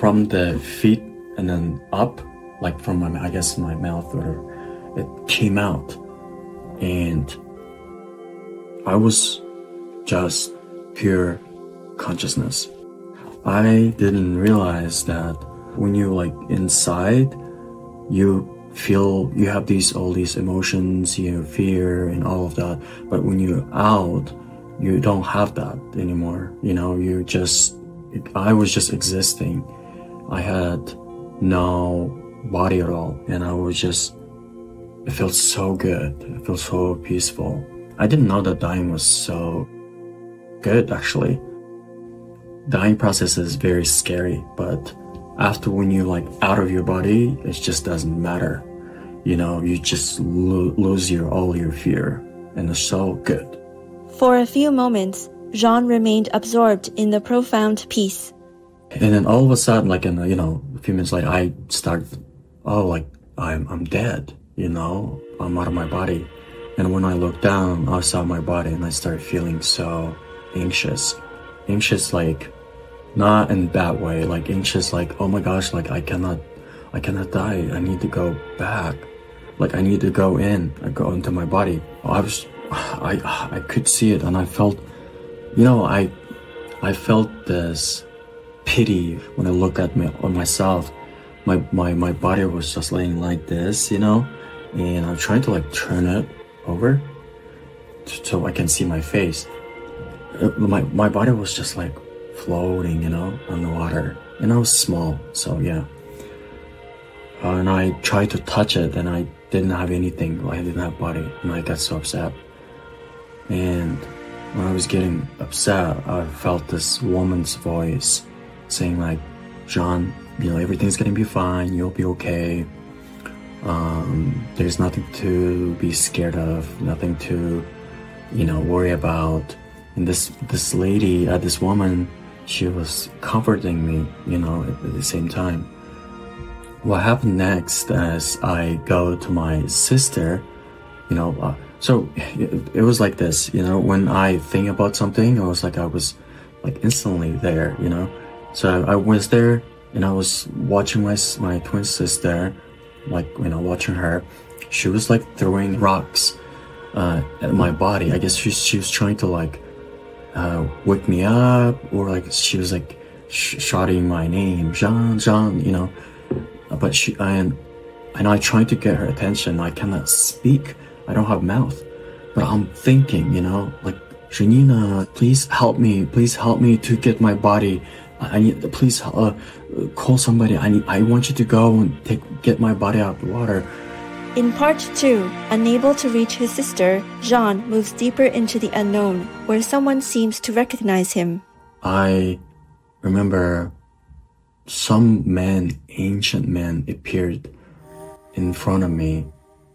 from the feet and then up, like from my, I guess my mouth or whatever, it came out. And I was just pure consciousness. I didn't realize that when you like inside, you feel you have all these emotions, fear and all of that. But when you're out, you don't have that anymore. I was just existing. I had no body at all, and it felt so good. It felt so peaceful. I didn't know that dying was so good, actually. Dying process is very scary, but after when you like out of your body, it just doesn't matter. You just lose all your fear, and it's so good. For a few moments, Jean remained absorbed in the profound peace. And then all of a sudden, like in a few minutes later, I start, I'm dead. I'm out of my body. And when I looked down, I saw my body, and I started feeling so anxious. Anxious, like not in that way, like anxious, like oh my gosh, like I cannot die. I need to go back. Like I need to go into my body. I could see it, and I felt, I felt this pity when I look at myself. My body was just laying like this, and I'm trying to like turn it over so I can see my face. My body was just like floating, on the water, and I was small, so yeah. And I tried to touch it, and I didn't have anything. I didn't have body, and I got so upset. And when I was getting upset, I felt this woman's voice saying like, John, everything's gonna be fine. You'll be okay. There's nothing to be scared of, nothing to, worry about. And this lady, this woman, she was comforting me, at the same time. What happened next is I go to my sister, so it was like this, when I think about something, I was like instantly there, So I was there, and I was watching my twin sister, watching her. She was like throwing rocks at my body. I guess she was trying to wake me up, or like she was like shouting my name, Jean, but I tried to get her attention. I cannot speak. I don't have mouth, but I'm thinking, like, Janina, please help me to get my body. I need, please call somebody. I want you to go and get my body out of the water. In part 2, unable to reach his sister, Jean moves deeper into the unknown, where someone seems to recognize him. I remember some ancient man appeared in front of me,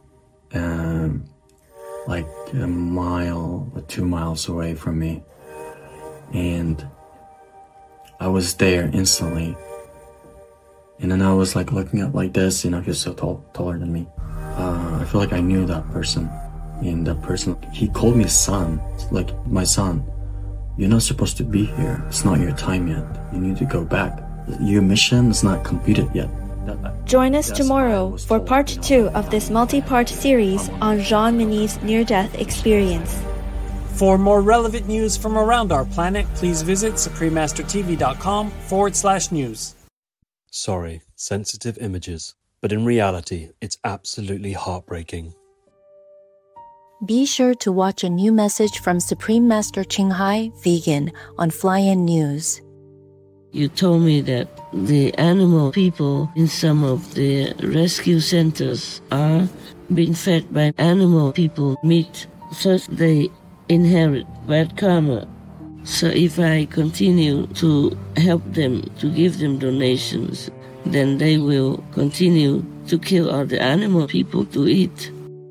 like a mile or 2 miles away from me. And I was there instantly. And then I was like looking up like this, he was so taller than me. I feel like I knew that person. And that person, he called me son, like my son. You're not supposed to be here. It's not your time yet. You need to go back. Your mission is not completed yet. Join us tomorrow for part 2 of this multi-part series on Jean Monet's near-death experience. For more relevant news from around our planet, please visit suprememastertv.com/news. Sorry, sensitive images. But in reality, it's absolutely heartbreaking. Be sure to watch a new message from Supreme Master Ching Hai, vegan, on Fly-In News. You told me that the animal people in some of the rescue centers are being fed by animal people meat, so they inherit bad karma. So if I continue to help them, to give them donations, then they will continue to kill all the animal people to eat.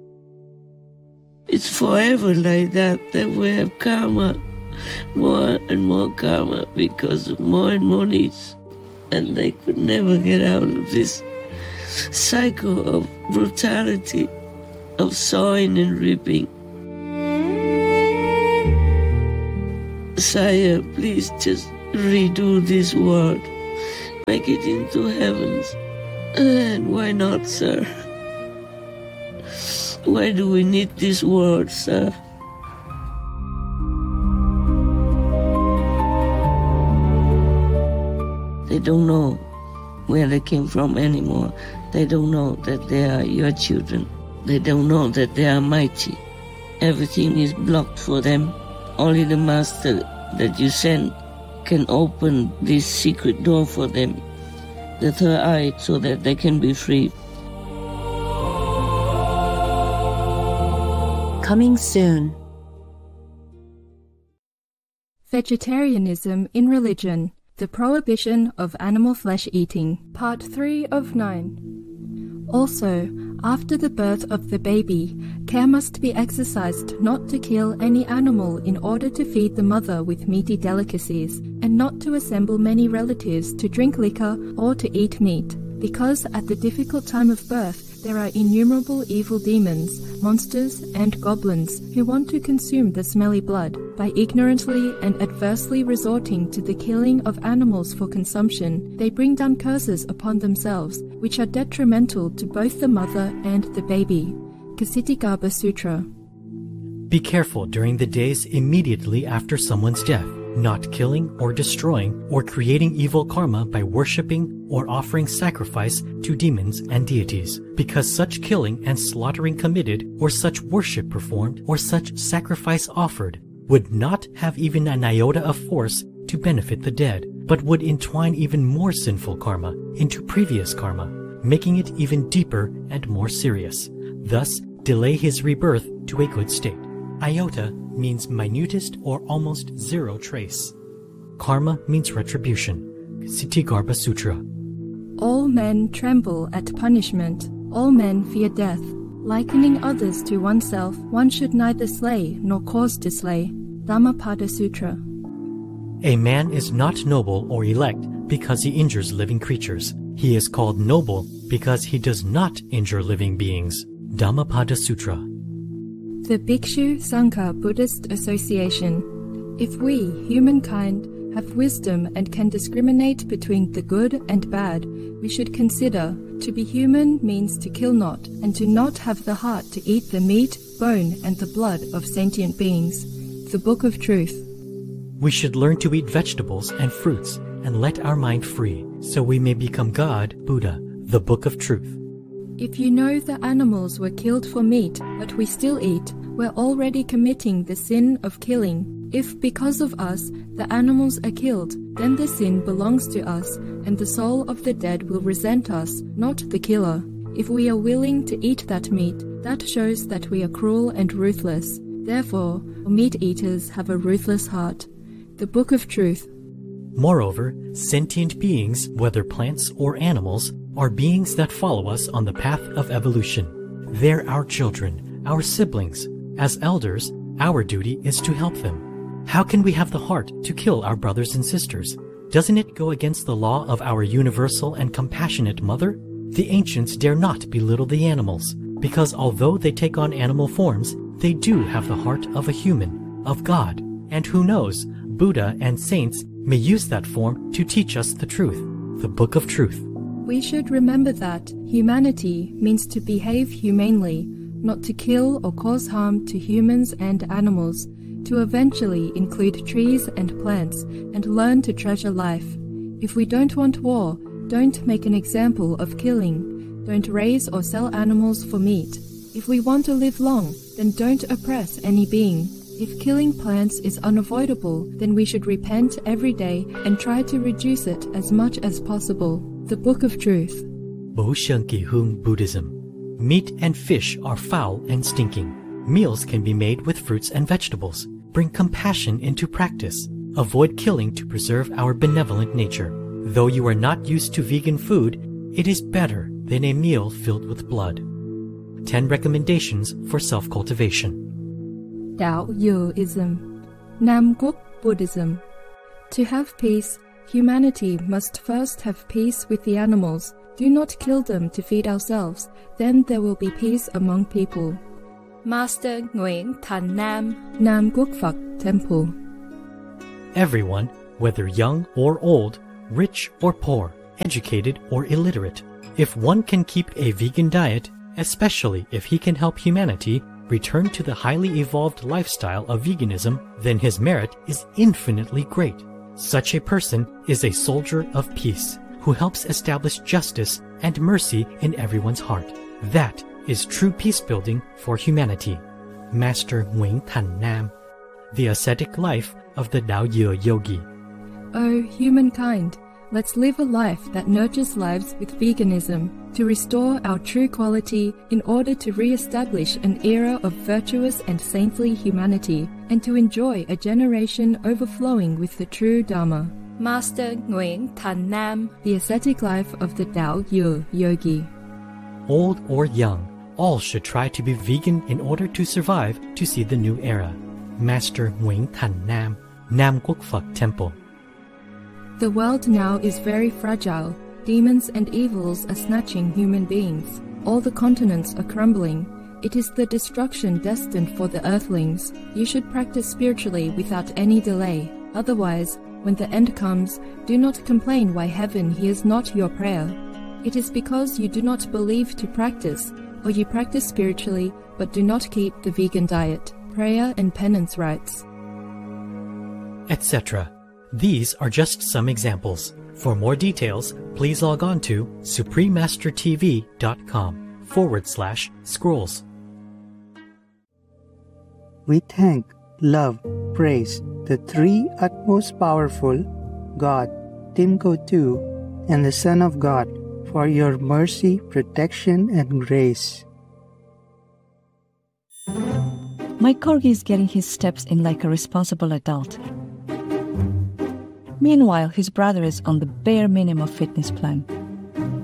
It's forever like that. They will have karma, more and more karma, because of more and more needs. And they could never get out of this cycle of brutality, of sowing and reaping. Sire, please just redo this world. make it into heavens. And why not, sir? Why do we need this world, sir? They don't know where they came from anymore. They don't know that they are your children. They don't know that they are mighty. Everything is blocked for them. Only the Master that you send can open this secret door for them, the third eye, so that they can be free. Coming soon. Vegetarianism in Religion. The Prohibition of Animal Flesh Eating. Part 3 of 9. Also, after the birth of the baby, care must be exercised not to kill any animal in order to feed the mother with meaty delicacies, and not to assemble many relatives to drink liquor or to eat meat, because at the difficult time of birth there are innumerable evil demons, monsters, and goblins who want to consume the smelly blood. By ignorantly and adversely resorting to the killing of animals for consumption, they bring down curses upon themselves, which are detrimental to both the mother and the baby. Ksitigarbha Sutra. Be careful during the days immediately after someone's death, not killing or destroying or creating evil karma by worshipping or offering sacrifice to demons and deities, because such killing and slaughtering committed, or such worship performed, or such sacrifice offered, would not have even an iota of force to benefit the dead, but would entwine even more sinful karma into previous karma, making it even deeper and more serious, thus delay his rebirth to a good state. Iota means minutest or almost zero trace. Karma means retribution. Ksitigarbha Sutra. All men tremble at punishment. All men fear death. Likening others to oneself, one should neither slay nor cause to slay. Dhammapada Sutra. A man is not noble or elect because he injures living creatures. He is called noble because he does not injure living beings. Dhammapada Sutra. The Bhikshu Sangha Buddhist Association. If we, humankind, have wisdom and can discriminate between the good and bad, we should consider to be human means to kill not, and to not have the heart to eat the meat, bone, and the blood of sentient beings. The Book of Truth. We should learn to eat vegetables and fruits and let our mind free, so we may become God, Buddha, the Book of Truth. If you know the animals were killed for meat, but we still eat, we're already committing the sin of killing. If because of us the animals are killed, then the sin belongs to us, and the soul of the dead will resent us, not the killer. If we are willing to eat that meat, that shows that we are cruel and ruthless. Therefore, meat eaters have a ruthless heart. The Book of Truth. Moreover, sentient beings, whether plants or animals, are beings that follow us on the path of evolution. They're our children, our siblings. As elders, our duty is to help them. How can we have the heart to kill our brothers and sisters? Doesn't it go against the law of our universal and compassionate mother? The ancients dare not belittle the animals, because although they take on animal forms, they do have the heart of a human, of God. And who knows, Buddha and saints may use that form to teach us the truth, the Book of Truth. We should remember that humanity means to behave humanely, not to kill or cause harm to humans and animals, to eventually include trees and plants, and learn to treasure life. If we don't want war, don't make an example of killing. Don't raise or sell animals for meat. If we want to live long, then don't oppress any being. If killing plants is unavoidable, then we should repent every day and try to reduce it as much as possible. The Book of Truth. Boshanki Hung Buddhism. Meat and fish are foul and stinking. Meals can be made with fruits and vegetables. Bring compassion into practice. Avoid killing to preserve our benevolent nature. Though you are not used to vegan food, it is better than a meal filled with blood. 10 recommendations for self-cultivation. Taoism. Namguk Buddhism. To have peace, humanity must first have peace with the animals. Do not kill them to feed ourselves, then there will be peace among people. Master Nguyen Thanh Nam. Nam Guk Phak Temple. Everyone, whether young or old, rich or poor, educated, or illiterate. If one can keep a vegan diet, especially if he can help humanity return to the highly evolved lifestyle of veganism, then his merit is infinitely great. Such a person is a soldier of peace who helps establish justice and mercy in everyone's heart. That is true peace building for humanity. Master Nguyen Thanh Nam. The Ascetic Life of the Dao Ye Yogi. Oh, humankind, let's live a life that nurtures lives with veganism to restore our true quality in order to re-establish an era of virtuous and saintly humanity and to enjoy a generation overflowing with the true Dharma. Master Nguyen Thanh Nam. The Ascetic Life of the Dao Ye Yogi. Old or young, all should try to be vegan in order to survive to see the new era. Master Nguyen Thanh Nam, Nam Quoc Phật Temple. The world now is very fragile. Demons and evils are snatching human beings. All the continents are crumbling. It is the destruction destined for the earthlings. You should practice spiritually without any delay. Otherwise, when the end comes, do not complain why heaven hears not your prayer. It is because you do not believe to practice, or you practice spiritually but do not keep the vegan diet, prayer and penance rites, etc. These are just some examples. For more details, please log on to suprememastertv.com/scrolls. We thank, love, praise the three utmost powerful, God, Timko II, and the Son of God, for your mercy, protection, and grace. My corgi is getting his steps in like a responsible adult. Meanwhile, his brother is on the bare minimum fitness plan.